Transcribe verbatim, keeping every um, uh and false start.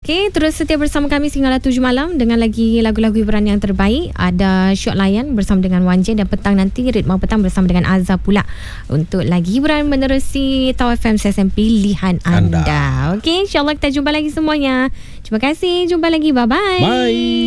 Okey, terus setia bersama kami sehinggalah tujuh malam dengan lagi lagu-lagu hiburan yang terbaik. Ada Syok Layan bersama dengan Wan J, dan petang nanti Ritma Petang bersama dengan Azhar pula untuk lagi hiburan menerusi Tau F M Stesen pilihan anda. anda. Okey, insyaAllah kita jumpa lagi semuanya. Terima kasih, jumpa lagi, bye-bye. Bye.